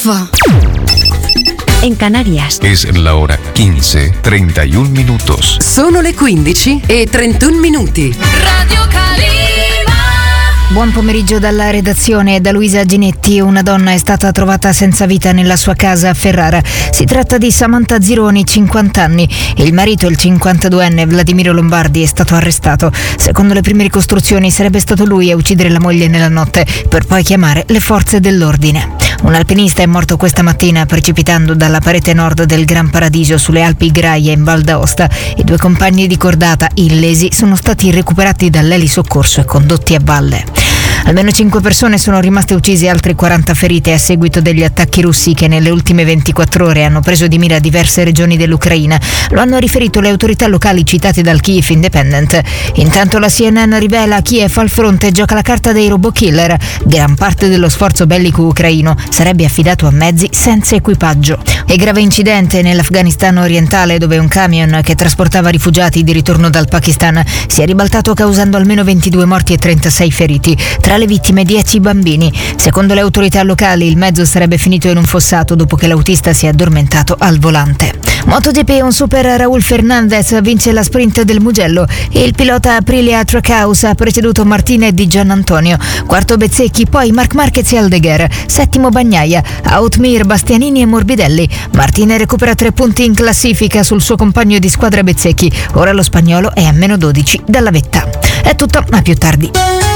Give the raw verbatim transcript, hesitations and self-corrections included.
Va. En Canarias. Es la hora quince, treinta y un minutos. Sono le quindici e trentuno minuti. Radio Calima. Buon pomeriggio dalla redazione. Da Luisa Ginetti. Una donna è stata trovata senza vita nella sua casa a Ferrara. Si tratta di Samantha Zironi, cinquanta anni. Il marito, il cinquantaduenne Vladimiro Lombardi, è stato arrestato. Secondo le prime ricostruzioni sarebbe stato lui a uccidere la moglie nella notte per poi chiamare le forze dell'ordine. Un alpinista è morto questa mattina precipitando dalla parete nord del Gran Paradiso sulle Alpi Graie in Val d'Aosta. I due compagni di cordata, illesi, sono stati recuperati dall'elisoccorso e condotti a valle. Almeno cinque persone sono rimaste uccise e altre quaranta ferite a seguito degli attacchi russi che nelle ultime ventiquattro ore hanno preso di mira diverse regioni dell'Ucraina. Lo hanno riferito le autorità locali citate dal Kiev Independent. Intanto la C N N rivela: Kiev al fronte gioca la carta dei robot killer. Gran parte dello sforzo bellico ucraino sarebbe affidato a mezzi senza equipaggio. E grave incidente nell'Afghanistan orientale, dove un camion che trasportava rifugiati di ritorno dal Pakistan si è ribaltato causando almeno ventidue morti e trentasei feriti. Tra le vittime dieci bambini. Secondo le autorità locali il mezzo sarebbe finito in un fossato dopo che l'autista si è addormentato al volante. MotoGP, un super Raúl Fernandez vince la sprint del Mugello. Il pilota Aprilia Trackhouse ha preceduto Martinez di Giannantonio. Quarto Bezzecchi, poi Marc Marquez e Aldeguer. Settimo Bagnaia, Outmir, Bastianini e Morbidelli. Martinez recupera tre punti in classifica sul suo compagno di squadra Bezzecchi. Ora lo spagnolo è a meno dodici dalla vetta. È tutto, a più tardi.